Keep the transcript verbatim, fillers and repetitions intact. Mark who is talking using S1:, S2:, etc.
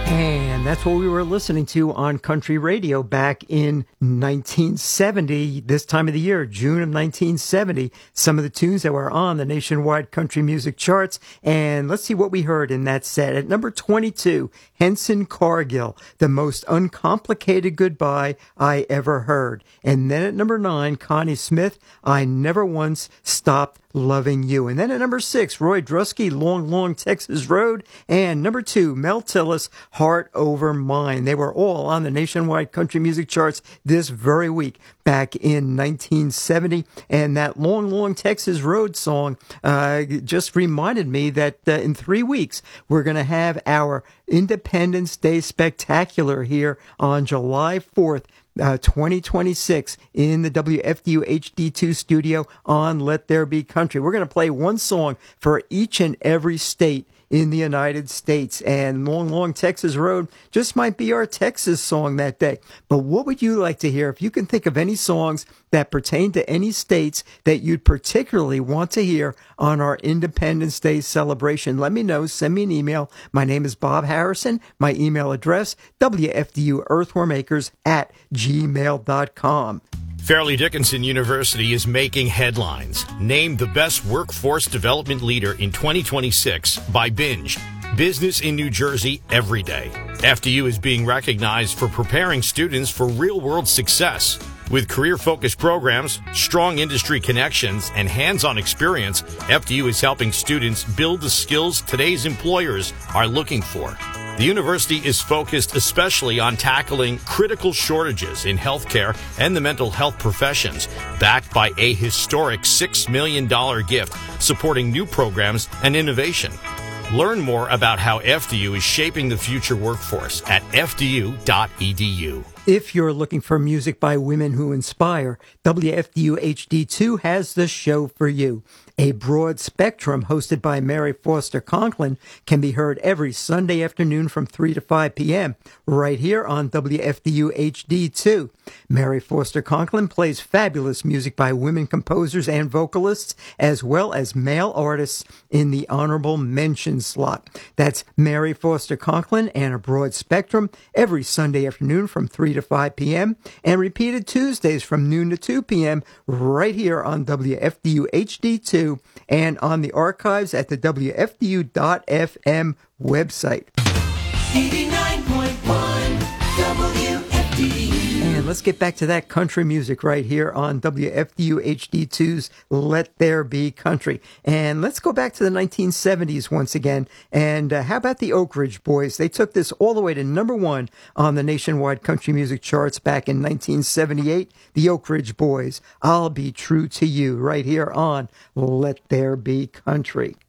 S1: And that's what we were listening to on country radio back in nineteen seventy, this time of the year, June of nineteen seventy. Some of the tunes that were on the nationwide country music charts. And let's see what we heard in that set. At number twenty-two, Henson Cargill, The Most Uncomplicated Goodbye I Ever Heard. And then at number nine, Connie Smith, I Never Once Stopped Loving You. And then at number six, Roy Drusky, Long, Long Texas Road. And number two, Mel Tillis, Heart Over Mine. They were all on the nationwide country music charts this very week back in nineteen seventy. And that Long, Long Texas Road song uh, just reminded me that uh, in three weeks, we're going to have our Independence Day Spectacular here on July fourth. Uh, twenty twenty-six in the W F D U H D two studio on Let There Be Country. We're going to play one song for each and every state in the United States, and Long, Long Texas Road just might be our Texas song that day. But what would you like to hear? If you can think of any songs that pertain to any states that you'd particularly want to hear on our Independence Day celebration, let me know. Send me an email. My name is Bob Harrison. My email address, W F D U Earthwormakers at gmail dot com.
S2: Fairleigh Dickinson University is making headlines. Named the best workforce development leader in twenty twenty-six by Binge. Business in New Jersey every day. F D U is being recognized for preparing students for real-world success. With career-focused programs, strong industry connections, and hands-on experience, F D U is helping students build the skills today's employers are looking for. The university is focused especially on tackling critical shortages in healthcare and the mental health professions, backed by a historic six million dollars gift supporting new programs and innovation. Learn more about how F D U is shaping the future workforce at f d u dot e d u.
S1: If you're looking for music by women who inspire, W F D U H D two has the show for you. A Broad Spectrum, hosted by Mary Foster Conklin, can be heard every Sunday afternoon from three to five p.m. right here on W F D U H D two. Mary Foster Conklin plays fabulous music by women composers and vocalists, as well as male artists in the honorable mention slot. That's Mary Foster Conklin and A Broad Spectrum every Sunday afternoon from three to five p.m. and repeated Tuesdays from noon to two p.m. right here on W F D U H D two and on the archives at the W F D U dot F M website.
S3: eighty-nine point one W F D U.
S1: And let's get back to that country music right here on W F D U H D two's Let There Be Country. And let's go back to the nineteen seventies once again. And uh, how about the Oak Ridge Boys? They took this all the way to number one on the nationwide country music charts back in nineteen seventy-eight. The Oak Ridge Boys, I'll Be True to You, right here on Let There Be Country.